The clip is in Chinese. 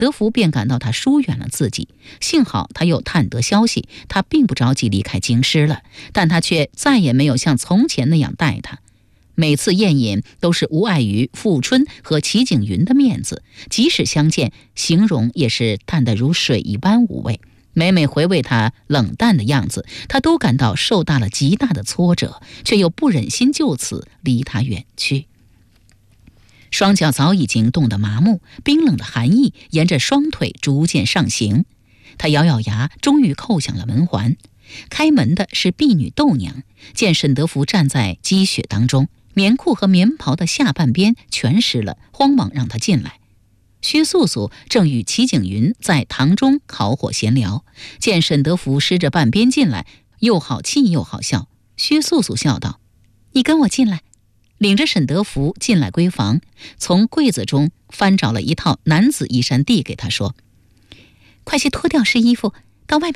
德福便感到他疏远了自己。幸好他又探得消息，他并不着急离开京师了，但他却再也没有像从前那样待他。每次宴饮都是无碍于富春和齐景云的面子，即使相见，形容也是淡得如水一般无味。每每回味他冷淡的样子，他都感到受到了极大的挫折，却又不忍心就此离他远去。双脚早已经冻得麻木，冰冷的寒意沿着双腿逐渐上行。他咬咬牙，终于扣响了门环。开门的是婢女窦娘，见沈德福站在积雪当中，棉裤和棉袍的下半边全湿了，慌忙让他进来。薛素素正与齐景云在堂中烤火闲聊，见沈德福湿着半边进来，又好气又好笑。薛素素笑道：“你跟我进来。”领着沈德福进来闺房，从柜子中翻找了一套男子衣衫递给他说：“快去脱掉湿衣服，到外面